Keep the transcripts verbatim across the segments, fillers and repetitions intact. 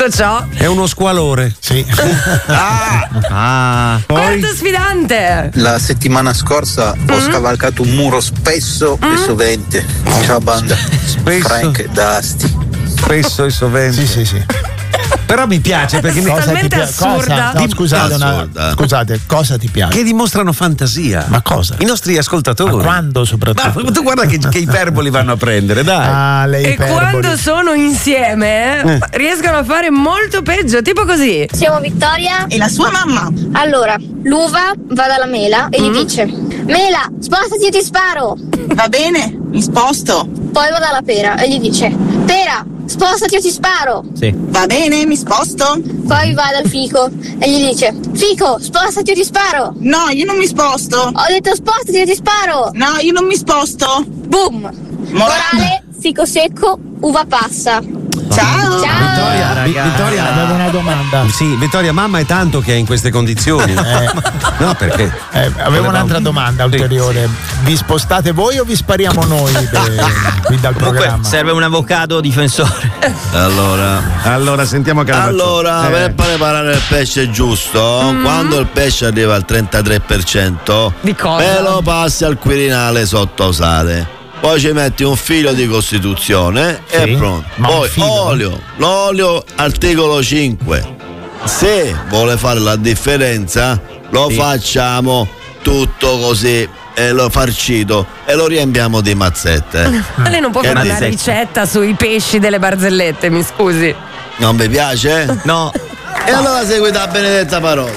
Detto ciò, è uno squalore. Sì. ah, ah. Quarto Poi sfidante. La settimana scorsa ho Mm. scavalcato un muro spesso Mm. e sovente. Ciao banda. Spesso. Frank e Dusty. Spesso e sovente. Sì, sì, sì. Però mi piace perché mi Cosa ti Talmente piace? assurda. Cosa? No, scusate, una- Assurda. scusate, cosa ti piace? che dimostrano fantasia. Ma cosa? I nostri ascoltatori. Ma quando soprattutto? Ma tu guarda che, che iperboli vanno a prendere, dai. Ah, le E iperboli. quando sono insieme Eh. riescono a fare molto peggio, tipo così. Siamo Vittoria. E la sua mamma? Allora, l'uva va dalla mela e gli Mm. dice: Mela, spostati, io ti sparo. Va bene, mi sposto. Poi va dalla pera e gli dice: Pera, spostati, io ti sparo. Va bene, mi sposto. Poi va dal fico e gli dice: Fico, spostati, io ti sparo. No, io non mi sposto. Ho detto spostati, io ti sparo. No, io non mi sposto. Boom. Morale. Morale, fico secco, uva passa. Ciao. Ciao. Vittoria, Vi- Vittoria, avevo una domanda. Sì, Vittoria, mamma è tanto che è in queste condizioni. No, perché? Eh, avevo un'altra domanda ulteriore. Vi spostate voi o vi spariamo noi de- qui dal Comunque programma? serve un avvocato difensore. Allora, allora sentiamo che allora eh. per preparare il pesce giusto, Mm. quando il pesce arriva al trentatré per cento, Di cosa? me lo passi al Quirinale sotto sale. Poi ci metti un filo di Costituzione Sì, e pronto. ma un Poi filo? olio, l'olio articolo cinque. Se vuole fare la differenza, lo Sì. facciamo tutto così e lo farcito e lo riempiamo di mazzette. Ma lei non può Che fare una dici? ricetta sui pesci delle barzellette, mi scusi. Non vi piace? No. E allora seguita Benedetta Parola.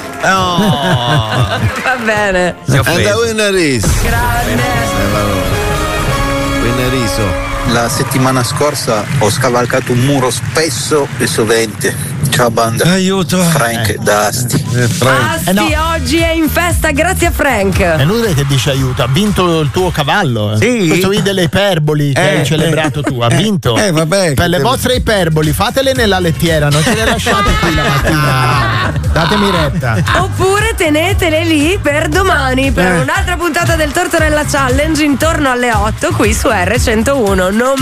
No. Va bene. Si è And the offeso. winner is Grande. Winner Iso. La settimana scorsa ho scavalcato un muro spesso e sovente. Ciao banda. Aiuto. Frank e Dusty. Eh, Frank. Asti Eh, no. oggi è in festa grazie a Frank. È inutile che dice aiuto, ha vinto il tuo cavallo. eh. Sì. Questo video delle iperboli che Eh, hai celebrato tu, ha eh, vinto. eh, vabbè, per le devo- vostre iperboli, fatele nella lettiera, non ce le lasciate qui la mattina. Datemi retta. Oppure tenetele lì per domani per Eh. un'altra puntata del Tortorella Challenge intorno alle otto qui su erre centouno. Non